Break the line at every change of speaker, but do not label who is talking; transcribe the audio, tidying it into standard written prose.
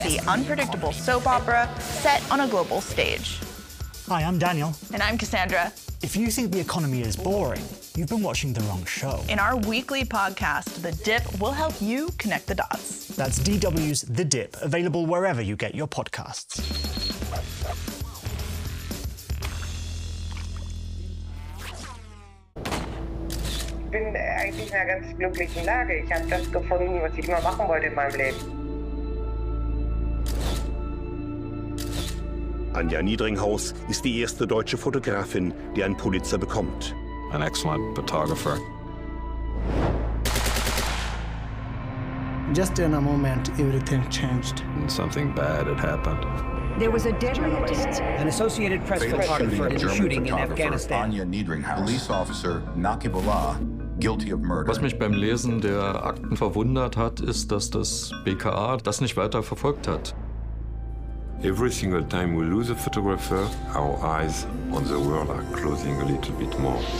The unpredictable soap opera set on a global stage.
Hi, I'm Daniel.
And I'm Cassandra.
If you think the economy is boring, you've been watching the wrong show.
In our weekly podcast, The Dip, we'll help you connect the dots.
That's DW's The Dip, available wherever you get your podcasts.
Ich bin eigentlich in einer ganz glücklichen Lage. Ich habe das gefunden, was ich immer machen wollte in meinem Leben.
Anja Niedringhaus ist die erste deutsche Fotografin, die einen Pulitzer bekommt.
An excellent photographer.
Just in a moment, everything changed.
And something bad had happened.
There was a deadly attack.
An Associated Press photographer in a shooting in Afghanistan.
Anja Niedringhaus, police officer Naqibullah, guilty of murder.
Was mich beim Lesen der Akten verwundert hat, ist, dass das BKA das nicht weiter verfolgt hat.
Every single time we lose a photographer, our eyes on the world are closing a little bit more.